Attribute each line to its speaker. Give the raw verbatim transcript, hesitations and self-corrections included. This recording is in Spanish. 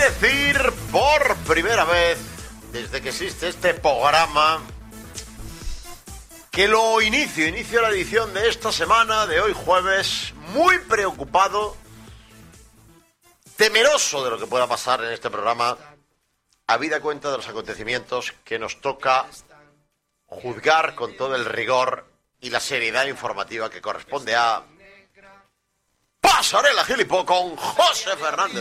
Speaker 1: decir por primera vez desde que existe este programa que lo inicio, inicio la edición de esta semana, de hoy jueves, muy preocupado, temeroso de lo que pueda pasar en este programa, habida cuenta de los acontecimientos que nos toca juzgar con todo el rigor y la seriedad informativa que corresponde a Pasarela Gilipó con José Fernández.